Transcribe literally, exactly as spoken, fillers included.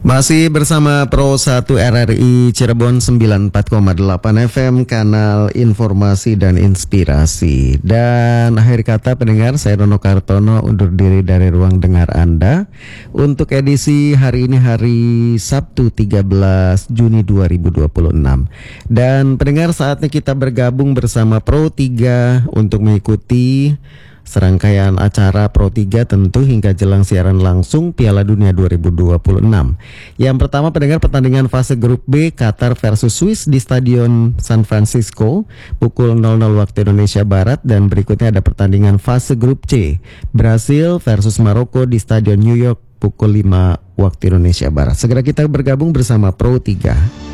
Masih bersama Pro satu R R I Cirebon sembilan puluh empat koma delapan F M, kanal informasi dan inspirasi. Dan akhir kata pendengar, saya Dono Kartono undur diri dari ruang dengar Anda untuk edisi hari ini, hari Sabtu tiga belas Juni dua ribu dua puluh enam. Dan pendengar, saatnya kita bergabung bersama Pro tiga untuk mengikuti serangkaian acara Pro tiga tentu hingga jelang siaran langsung Piala Dunia dua ribu dua puluh enam. Yang pertama pendengar, pertandingan fase grup B Qatar versus Swiss di Stadion San Francisco pukul nol nol waktu Indonesia Barat, dan berikutnya ada pertandingan fase grup C Brasil versus Maroko di Stadion New York pukul lima waktu Indonesia Barat. Segera kita bergabung bersama Pro tiga.